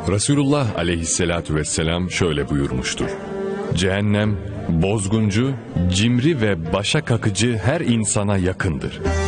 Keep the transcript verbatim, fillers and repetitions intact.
Resulullah aleyhissalatu vesselam şöyle buyurmuştur: Cehennem, bozguncu, cimri ve başa kakıcı her insana yakındır.